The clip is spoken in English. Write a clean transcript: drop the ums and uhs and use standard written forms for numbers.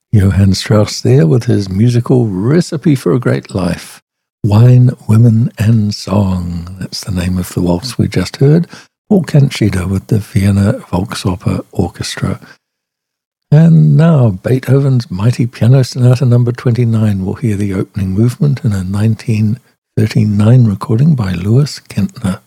Johann Strauss there with his musical Recipe for a Great Life. Wine, Women and Song. That's the name of the waltz we just heard. Paul Kanchida with the Vienna Volksoper Orchestra. And now Beethoven's Mighty Piano Sonata No. 29. We'll hear the opening movement in a 1939 recording by Louis Kentner.